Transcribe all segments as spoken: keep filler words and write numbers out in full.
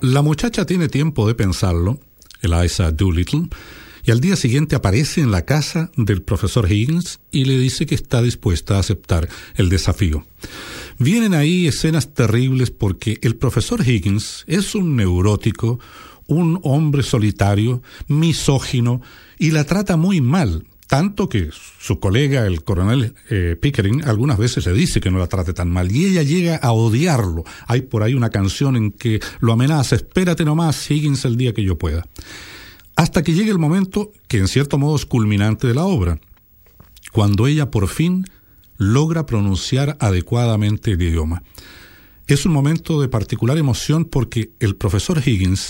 La muchacha tiene tiempo de pensarlo, Eliza Doolittle, y al día siguiente aparece en la casa del profesor Higgins y le dice que está dispuesta a aceptar el desafío. Vienen ahí escenas terribles porque el profesor Higgins es un neurótico, un hombre solitario, misógino, y la trata muy mal, tanto que su colega, el coronel eh, Pickering, algunas veces le dice que no la trate tan mal, y ella llega a odiarlo. Hay por ahí una canción en que lo amenaza: espérate nomás, Higgins, el día que yo pueda. Hasta que llegue el momento que en cierto modo es culminante de la obra, cuando ella por fin logra pronunciar adecuadamente el idioma. Es un momento de particular emoción porque el profesor Higgins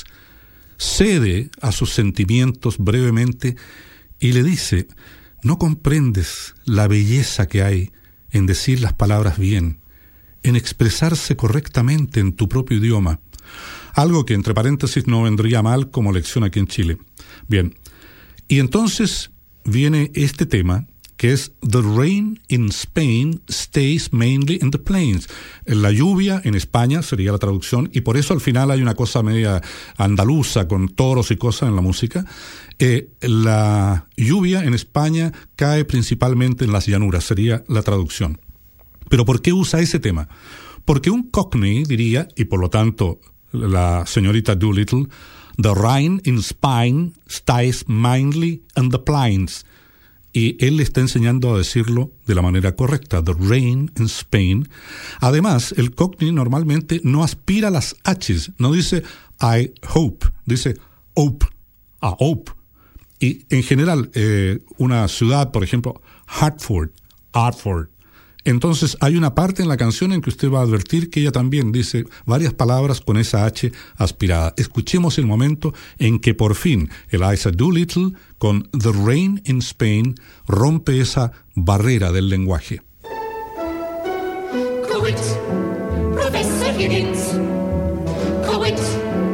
cede a sus sentimientos brevemente y le dice: no comprendes la belleza que hay en decir las palabras bien, en expresarse correctamente en tu propio idioma. Algo que entre paréntesis no vendría mal como lección aquí en Chile. Bien, y entonces viene este tema que es The rain in Spain stays mainly in the plains. La lluvia en España sería la traducción, y por eso al final hay una cosa media andaluza con toros y cosas en la música. Eh, la lluvia en España cae principalmente en las llanuras, sería la traducción. ¿Pero por qué usa ese tema? Porque un Cockney diría, y por lo tanto la señorita Doolittle, The rain in Spain stays mainly in the plains. Y él le está enseñando a decirlo de la manera correcta, the rain in Spain. Además, el Cockney normalmente no aspira las H's, no dice I hope, dice hope, a hope. Y en general, eh, una ciudad, por ejemplo, Hartford, Hartford. Entonces hay una parte en la canción en que usted va a advertir que ella también dice varias palabras con esa H aspirada. Escuchemos el momento en que por fin Eliza Doolittle con The Rain in Spain rompe esa barrera del lenguaje. Quit, Professor Higgins. Quit,